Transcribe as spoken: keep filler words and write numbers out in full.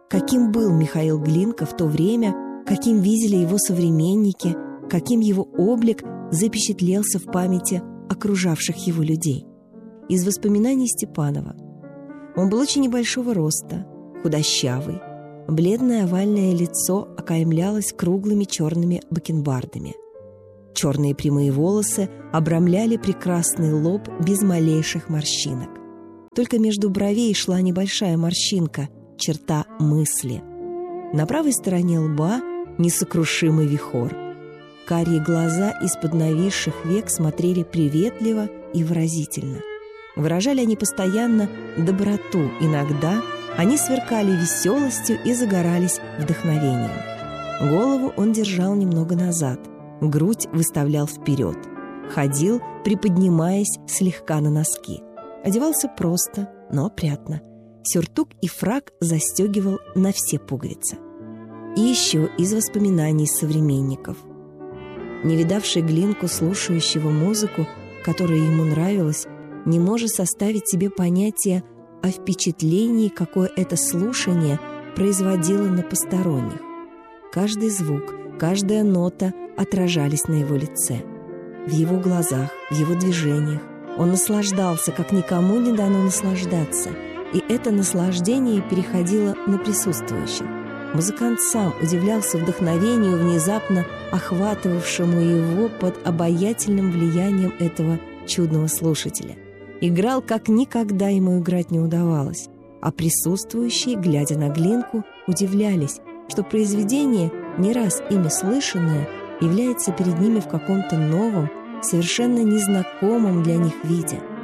каким был Михаил Глинка в то время, каким видели его современники, каким его облик запечатлелся в памяти окружавших его людей. Из воспоминаний Степанова. Он был очень небольшого роста, худощавый, бледное овальное лицо окаймлялось круглыми черными бакенбардами. Черные прямые волосы обрамляли прекрасный лоб без малейших морщинок. Только между бровей шла небольшая морщинка, черта мысли. На правой стороне лба несокрушимый вихор. Карие глаза из-под нависших век смотрели приветливо и выразительно. Выражали они постоянно доброту, иногда они сверкали веселостью и загорались вдохновением. Голову он держал немного назад, грудь выставлял вперед, ходил, приподнимаясь слегка на носки. Одевался просто, но опрятно. Сюртук и фрак застегивал на все пуговицы. И еще из воспоминаний современников. Не видавший Глинку, слушающего музыку, которая ему нравилась, не может составить себе понятие о впечатлении, какое это слушание производило на посторонних. Каждый звук, каждая нота отражались на его лице, в его глазах, в его движениях. Он наслаждался, как никому не дано наслаждаться, и это наслаждение переходило на присутствующих. Музыкант сам удивлялся вдохновению, внезапно охватывавшему его под обаятельным влиянием этого чудного слушателя. Играл, как никогда ему играть не удавалось, а присутствующие, глядя на Глинку, удивлялись, что произведение, не раз ими слышанное, является перед ними в каком-то новом, совершенно незнакомом для них виде.